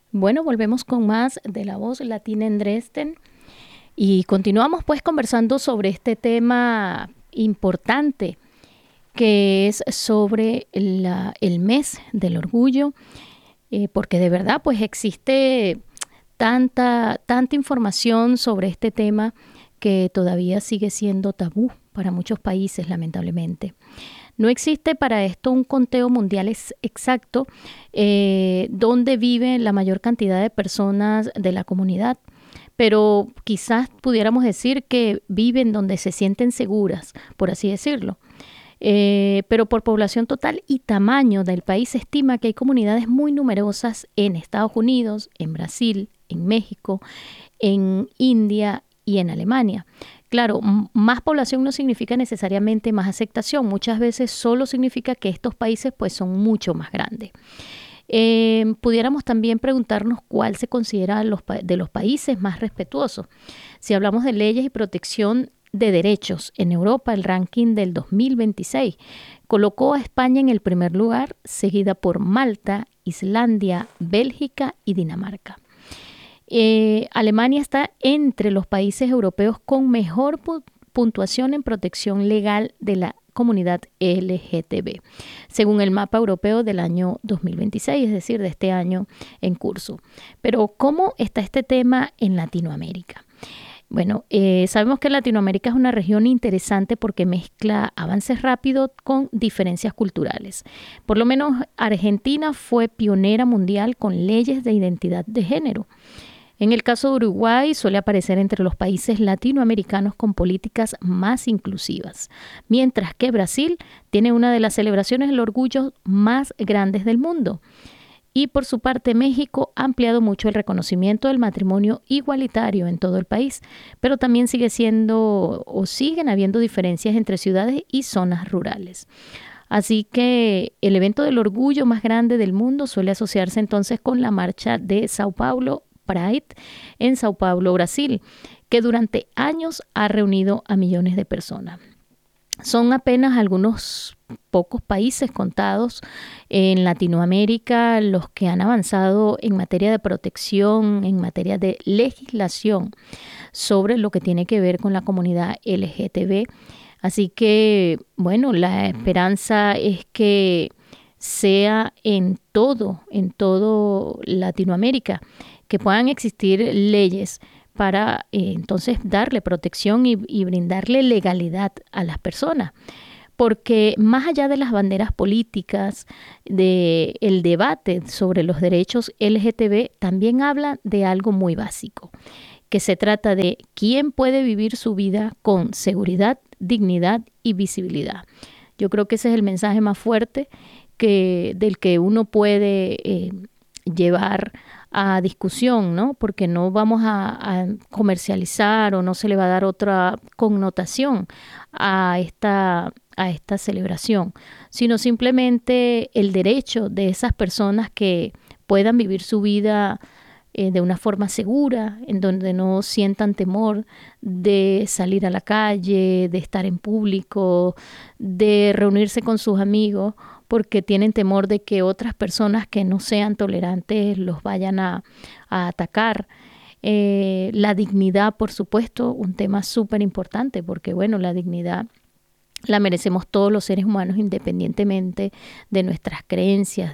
Bueno, volvemos con más de La Voz Latina en Dresden y continuamos pues conversando sobre este tema importante que es sobre el mes del orgullo, porque de verdad pues existe tanta información sobre este tema que todavía sigue siendo tabú para muchos países, lamentablemente. No existe para esto un conteo mundial exacto donde vive la mayor cantidad de personas de la comunidad, pero quizás pudiéramos decir que viven donde se sienten seguras, por así decirlo. Pero por población total y tamaño del país se estima que hay comunidades muy numerosas en Estados Unidos, en Brasil, en México, en India y en Alemania. Claro, más población no significa necesariamente más aceptación. Muchas veces solo significa que estos países pues son mucho más grandes. Pudiéramos también preguntarnos cuál se considera de los países más respetuosos. Si hablamos de leyes y protección de derechos en Europa, el ranking del 2026 colocó a España en el primer lugar, seguida por Malta, Islandia, Bélgica y Dinamarca. Alemania está entre los países europeos con mejor puntuación en protección legal de la comunidad LGTB, según el mapa europeo del año 2026, es decir, de este año en curso. Pero, ¿cómo está este tema en Latinoamérica? Bueno, sabemos que Latinoamérica es una región interesante porque mezcla avances rápidos con diferencias culturales. Por lo menos Argentina fue pionera mundial con leyes de identidad de género. En el caso de Uruguay suele aparecer entre los países latinoamericanos con políticas más inclusivas, mientras que Brasil tiene una de las celebraciones del orgullo más grandes del mundo. Y por su parte México ha ampliado mucho el reconocimiento del matrimonio igualitario en todo el país, pero también siguen habiendo diferencias entre ciudades y zonas rurales. Así que el evento del orgullo más grande del mundo suele asociarse entonces con la marcha de Sao Paulo Pride en Sao Paulo, Brasil, que durante años ha reunido a millones de personas. Son apenas algunos pocos países contados en Latinoamérica los que han avanzado en materia de protección, en materia de legislación sobre lo que tiene que ver con la comunidad LGTB. Así que, bueno, la esperanza es que sea en todo Latinoamérica, que puedan existir leyes para entonces darle protección y brindarle legalidad a las personas. Porque más allá de las banderas políticas, del debate sobre los derechos LGTB, también habla de algo muy básico, que se trata de quién puede vivir su vida con seguridad, dignidad y visibilidad. Yo creo que ese es el mensaje más fuerte del que uno puede llevar a discusión, ¿no? Porque no vamos a comercializar o no se le va a dar otra connotación a esta celebración, sino simplemente el derecho de esas personas que puedan vivir su vida de una forma segura, en donde no sientan temor de salir a la calle, de estar en público, de reunirse con sus amigos, porque tienen temor de que otras personas que no sean tolerantes los vayan a atacar. La dignidad, por supuesto, un tema súper importante, porque bueno, la dignidad la merecemos todos los seres humanos independientemente de nuestras creencias,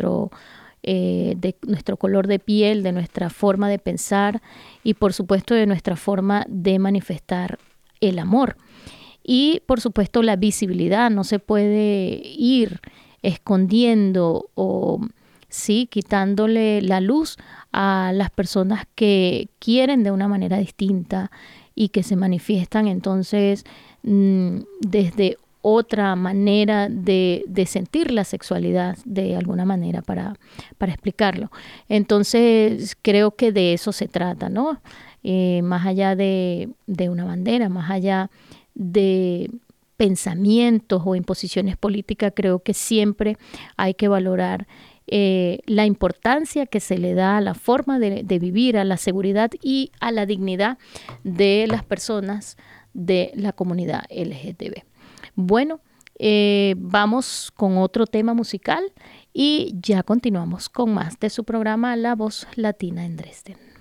de nuestro color de piel, de nuestra forma de pensar y por supuesto de nuestra forma de manifestar el amor. Y por supuesto la visibilidad, no se puede ir escondiendo o sí, quitándole la luz a las personas que quieren de una manera distinta y que se manifiestan entonces desde otra manera de sentir la sexualidad de alguna manera para explicarlo. Entonces creo que de eso se trata, ¿no? Más allá de una bandera, más allá de pensamientos o imposiciones políticas, creo que siempre hay que valorar la importancia que se le da a la forma de vivir, a la seguridad y a la dignidad de las personas de la comunidad LGTB. Bueno, vamos con otro tema musical y ya continuamos con más de su programa La Voz Latina en Dresden.